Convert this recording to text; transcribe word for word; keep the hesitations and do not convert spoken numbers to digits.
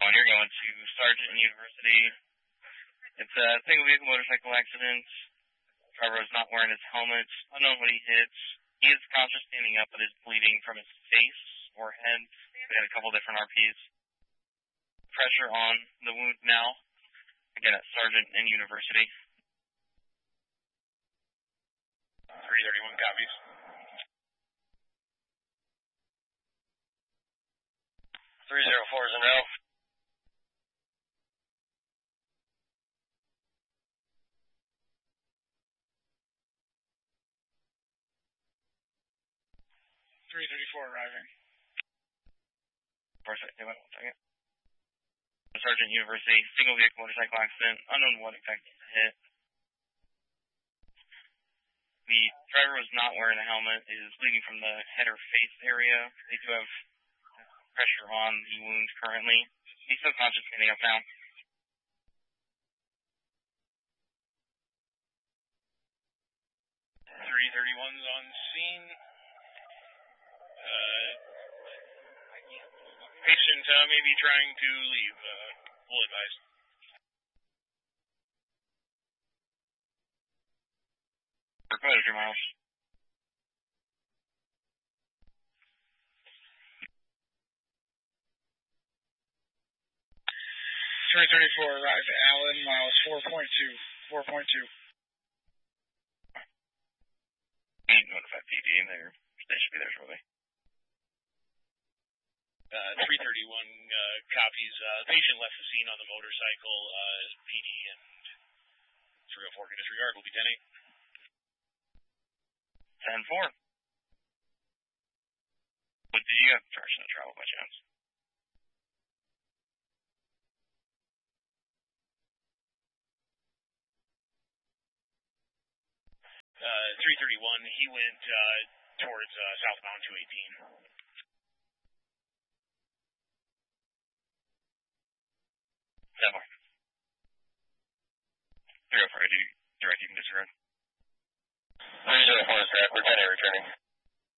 You're going to Sargent University. It's a single vehicle motorcycle accident. Driver was not wearing his helmet. Unknown what he hit. He is conscious standing up, but is bleeding from his face or head. We had a couple different R Ps. Pressure on the wound now. Again at Sargent and University. three thirty-one copies. three zero four is a no. three thirty-four arriving. For a second, one second. Sargent University, single vehicle motorcycle accident, unknown what exactly hit. The driver was not wearing a helmet, is bleeding from the head or face area. They do have pressure on the wound currently. He's still conscious standing up now. three thirty-one's on scene. Uh, patient uh, may be trying to leave. Uh, full advice. Go ahead, your miles. three thirty-four arrive at Allen, miles four point two. four point two. Notify P D in there. They should be there shortly. Uh, three thirty-one uh, copies. Uh, patient left the scene on the motorcycle. Uh, P D and three oh four can disregard. Will be ten eight. ten four. But did you have direction to travel by chance? Uh, three thirty-one, he went uh, towards uh, southbound two eighteen. ten four. three oh four, do you direct you can disregard? three zero four is correct. We're ten eight returning.